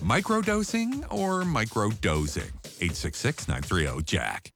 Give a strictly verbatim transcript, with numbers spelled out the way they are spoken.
Microdosing or microdosing? eight six six, nine three zero, Jack.